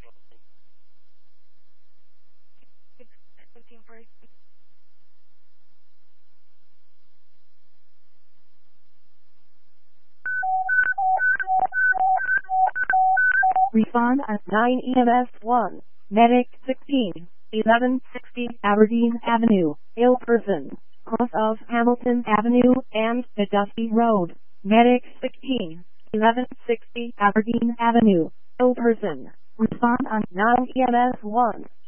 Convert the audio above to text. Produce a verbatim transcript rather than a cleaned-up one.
Respond at nine E M S one, Medic sixteen, eleven sixty Aberdeen Avenue, ill person, cross of Hamilton Avenue and the Dusty Road. Medic sixteen, eleven sixty Aberdeen Avenue, ill person. Respond on nine E M S one.